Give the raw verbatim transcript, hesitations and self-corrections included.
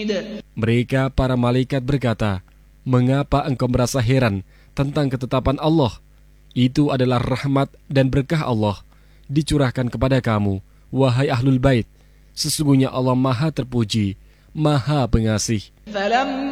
Mereka para malaikat berkata, "Mengapa engkau merasa heran tentang ketetapan Allah? Itu adalah rahmat dan berkah Allah dicurahkan kepada kamu, wahai ahlul bait. Sesungguhnya Allah Maha terpuji, Maha pengasih."